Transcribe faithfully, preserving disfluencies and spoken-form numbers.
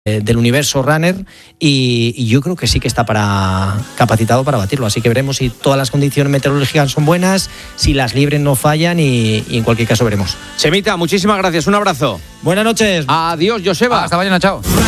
del universo runner y, y yo creo que sí que está para capacitado para batirlo, así que veremos si todas las condiciones meteorológicas son buenas, si las libres no fallan y, y en cualquier caso veremos. Chemita, muchísimas gracias, un abrazo. Buenas noches. Adiós, Joseba. Hasta mañana, chao.